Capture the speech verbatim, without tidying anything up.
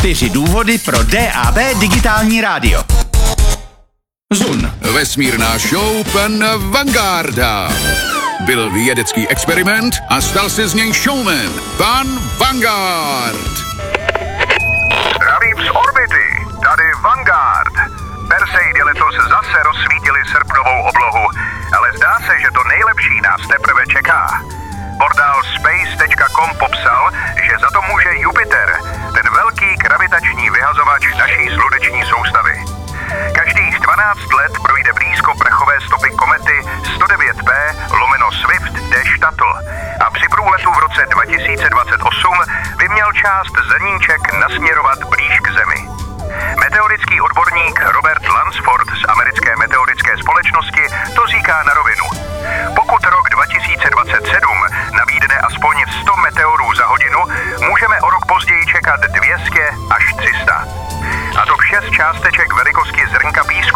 Čtyři důvody pro D A B digitální rádio. Zun. Vesmírná show pan Vangarda. Byl vědecký experiment a stal se z něj showman. Pan Vanguard. Zdravím z orbity, tady Vanguard. Perseidi letos zase rozsvítili srpnovou oblohu, ale zdá se, že to nejlepší nás teprve čeká. Portál space tečka com popsal, že za to může Jupiter, ten velký gravitační vyhazovač naší sluneční soustavy. Každých dvanáct let projde blízko prachové stopy komety sto devět P lomeno Swift-Shuttle a při průletu v roce dva tisíce dvacet osm by měl část zrníček nasměrovat blíž k Zemi. Meteorický odborník Robert Lunsford z americké meteorické společnosti to říká na rovinu. Pokud rok dva tisíce dvacet sedm nabídne aspoň sto meteorů za hodinu, můžeme o rok později čekat dvě stě až tři sta. A to šest částeček velikosti zrnka písku